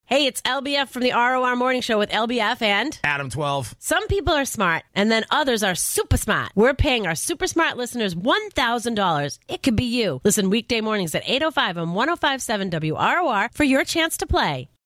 Hey, it's LBF from the ROR Morning Show with LBF and Adam 12. Some people are smart, and then others are super smart. We're paying our super smart listeners $1,000. It could be you. Listen weekday mornings at 8:05 on 105.7 WROR for your chance to play.